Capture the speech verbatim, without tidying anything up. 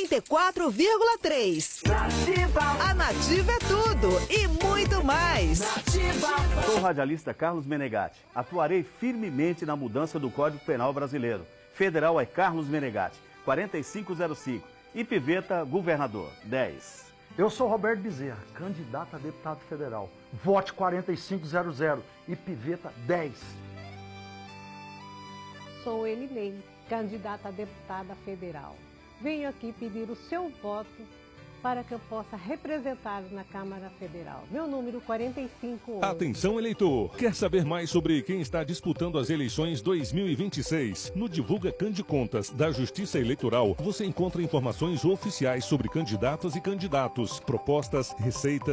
noventa e quatro vírgula três. Nativa. A Nativa é tudo e muito mais. Nativa. Sou o radialista Carlos Menegatti. Atuarei firmemente na mudança do Código Penal brasileiro. Federal é Carlos Menegatti, quarenta e cinco zero cinco. E Piveta, governador, dez. Eu sou Roberto Bezerra, candidato a deputado federal. Vote quarenta e cinco zero zero e Piveta dez. Sou Elinei, candidata a deputada federal. Venho aqui pedir o seu voto para que eu possa representar na Câmara Federal. Meu número quarenta e cinco. Atenção, eleitor! Quer saber mais sobre quem está disputando as eleições dois mil e vinte e seis? No Divulga Candicontas da Justiça Eleitoral, você encontra informações oficiais sobre candidatas e candidatos, propostas, receitas,